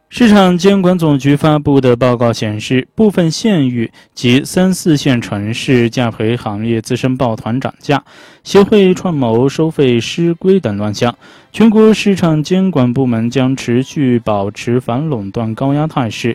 市场监管总局发布的报告显示，部分县域及3、4线城市价赔行业自身抱团涨价、协会串谋收费失规等乱象。全国市场监管部门将持续保持反垄断高压态势，